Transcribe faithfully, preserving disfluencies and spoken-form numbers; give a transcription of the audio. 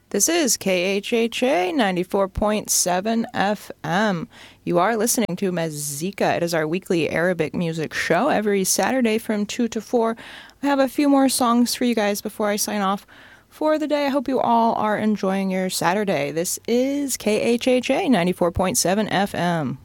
This is K H H A ninety-four point seven F M. You are listening to Mazika. It is our weekly Arabic music show every Saturday from two to four. I have a few more songs for you guys before I sign off for the day. I hope you all are enjoying your Saturday. This is K H H A ninety-four point seven F M.